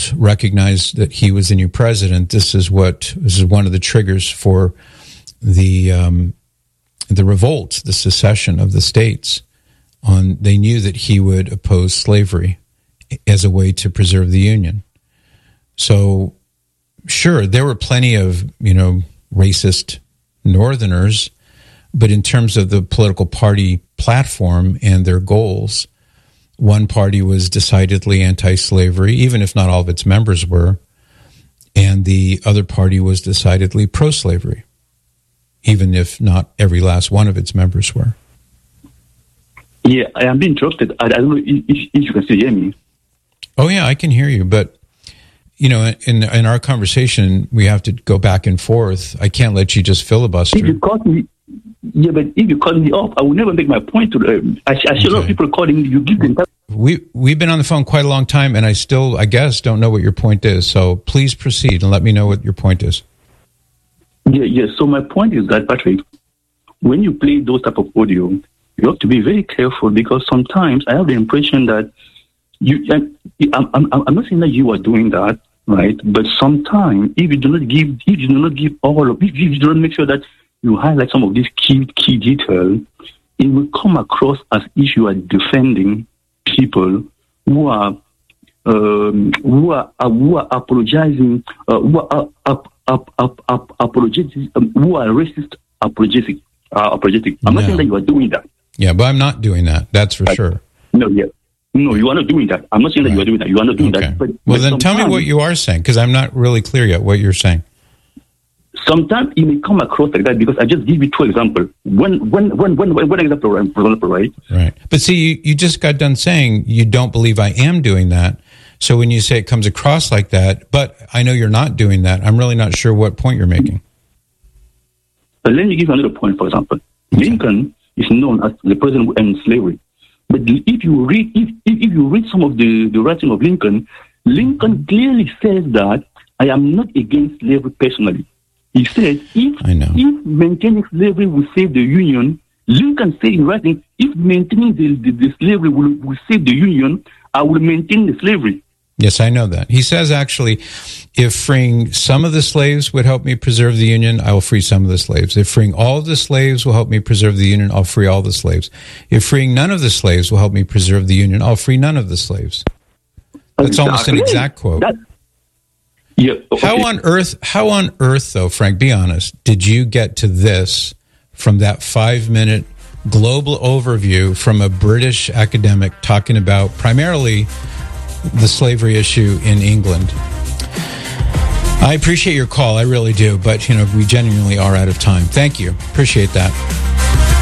Roosevelt recognized that he was the new president, this is one of the triggers for the revolt, the secession of the states. They knew that he would oppose slavery as a way to preserve the Union. So, sure, there were plenty of, racist Northerners, but in terms of the political party platform and their goals, one party was decidedly anti-slavery, even if not all of its members were, and the other party was decidedly pro-slavery, even if not every last one of its members were. Yeah, I am being interrupted. I don't know if you can still hear me. Oh, yeah, I can hear you, but in our conversation, we have to go back and forth. I can't let you just filibuster. If you cut me, but if you cut me off, I will never make my point to them. I see a lot of people calling you. Give them. We've been on the phone quite a long time, and I still, I guess, don't know what your point is. So please proceed and let me know what your point is. Yeah. So my point is that, Patrick, when you play those type of audio, you have to be very careful, because sometimes I have the impression that I'm not saying that you are doing that, right? But sometimes if you do not give all of, if you do not make sure that you highlight some of these key details, it will come across as if you are defending people who are apologizing, who are racist apologetic. I'm not saying that you are doing that. Yeah, but I'm not doing that. That's for sure. No, you are not doing that. I'm not saying that you are doing that. You are not doing that. But then tell me what you are saying, because I'm not really clear yet what you're saying. Sometimes it may come across like that, because I just give you two examples. One example, right? Right. But see, you just got done saying you don't believe I am doing that. So when you say it comes across like that, but I know you're not doing that, I'm really not sure what point you're making. But let me give you another point, for example. Okay. Lincoln is known as the president who ended slavery. But if you read some of the writing of Lincoln, Lincoln clearly says that I am not against slavery personally. He said if maintaining slavery will save the Union, Lincoln said in writing, if maintaining the slavery will save the Union, I will maintain the slavery. Yes, I know that. He says, actually, if freeing some of the slaves would help me preserve the Union, I will free some of the slaves. If freeing all of the slaves will help me preserve the Union, I'll free all the slaves. If freeing none of the slaves will help me preserve the Union, I'll free none of the slaves. That's almost an exact quote. Yeah. Okay. How on earth, though, Frank, be honest, did you get to this from that 5-minute global overview from a British academic talking about primarily the slavery issue in England? I appreciate your call. I really do. But, we genuinely are out of time. Thank you. Appreciate that.